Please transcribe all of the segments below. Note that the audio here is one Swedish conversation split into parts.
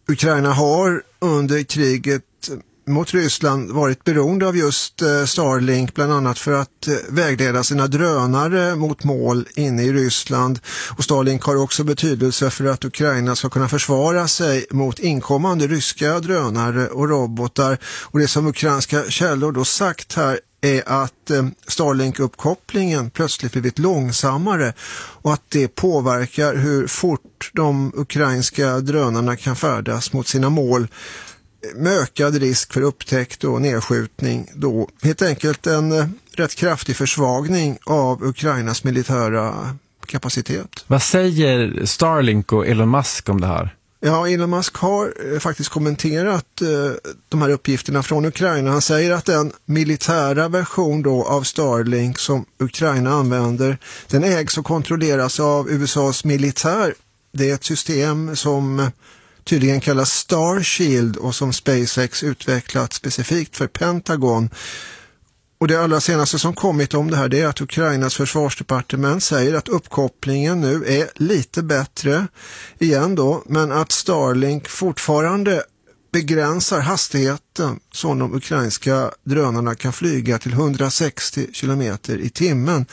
Ukraina har under kriget mot Ryssland varit beroende av just Starlink, bland annat för att vägleda sina drönare mot mål inne i Ryssland. Och Starlink har också betydelse för att Ukraina ska kunna försvara sig mot inkommande ryska drönare och robotar. Och det som ukrainska källor då sagt här är att Starlink-uppkopplingen plötsligt blivit långsammare och att det påverkar hur fort de ukrainska drönarna kan färdas mot sina mål, med ökad risk för upptäckt och nedskjutning. Då helt enkelt en rätt kraftig försvagning av Ukrainas militära kapacitet. Vad säger Starlink och Elon Musk om det här? Ja, Elon Musk har faktiskt kommenterat de här uppgifterna från Ukraina. Han säger att den militära version då av Starlink som Ukraina använder, den ägs och kontrolleras av USAs militär. Det är ett system som tydligen kallas Star Shield och som SpaceX utvecklat specifikt för Pentagon. Och det allra senaste som kommit om det här, det är att Ukrainas försvarsdepartement säger att uppkopplingen nu är lite bättre igen då, men att Starlink fortfarande begränsar hastigheten som de ukrainska drönarna kan flyga till 160 kilometer i timmen.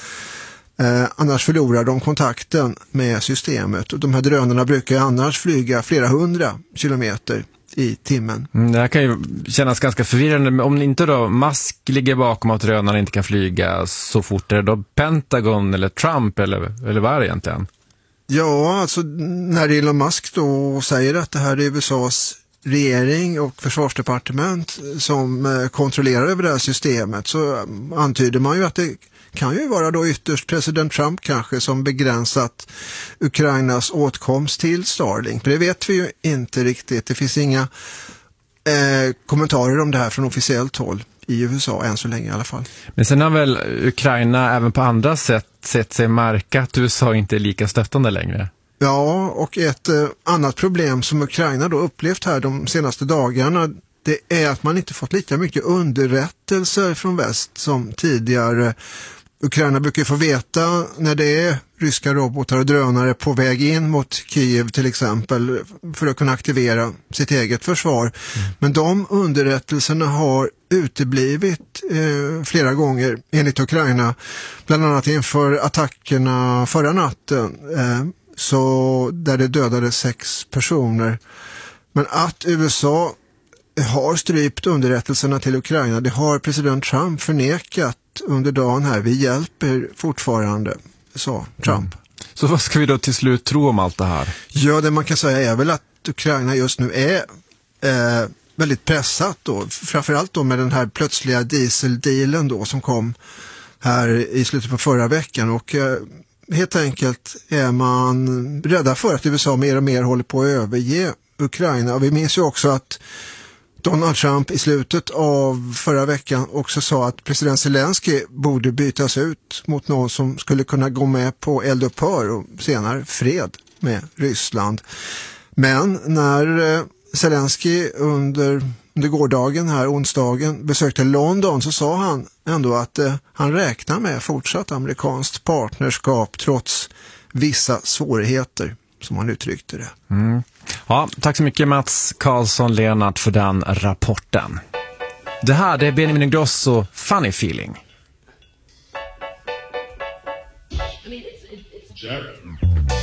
Annars förlorar de kontakten med systemet. Och de här drönarna brukar annars flyga flera 100 kilometer i timmen. Det här kan ju kännas ganska förvirrande. Men om inte då Musk ligger bakom att drönarna inte kan flyga så fort, är det då Pentagon eller Trump eller vad är det egentligen? Ja, alltså när Elon Musk då säger att det här är USAs regering och försvarsdepartement som kontrollerar över det här systemet, så antyder man ju att det kan ju vara då ytterst president Trump kanske som begränsat Ukrainas åtkomst till Starlink. Det vet vi ju inte riktigt. Det finns inga kommentarer om det här från officiellt håll i USA än så länge i alla fall. Men sen har väl Ukraina även på andra sätt sett sig märka att USA inte är lika stöttande längre? Ja, och ett annat problem som Ukraina då upplevt här de senaste dagarna, det är att man inte fått lika mycket underrättelser från väst som tidigare. Ukraina brukar få veta när det är ryska robotar och drönare på väg in mot Kiev till exempel för att kunna aktivera sitt eget försvar. Men de underrättelserna har uteblivit flera gånger enligt Ukraina, bland annat inför attackerna förra natten så där det dödade 6 personer. Men att USA har strypt underrättelserna till Ukraina, det har president Trump förnekat under dagen här. Vi hjälper fortfarande, sa Trump. Så vad ska vi då till slut tro om allt det här? Ja, det man kan säga är väl att Ukraina just nu är väldigt pressat då. Framförallt då med den här plötsliga dieseldealen då som kom här i slutet på förra veckan. Och helt enkelt är man rädda för att USA mer och mer håller på att överge Ukraina. Och vi minns ju också att Donald Trump i slutet av förra veckan också sa att president Zelensky borde bytas ut mot någon som skulle kunna gå med på eldupphör och senare fred med Ryssland. Men när Zelensky under gårdagen här, onsdagen, besökte London så sa han ändå att han räknar med fortsatt amerikanskt partnerskap trots vissa svårigheter, som han uttryckte det. Ja, tack så mycket Mats Karlsson Lennart för den rapporten. Det här det är Benjamin Ingrosso, Funny Feeling. I mean, it's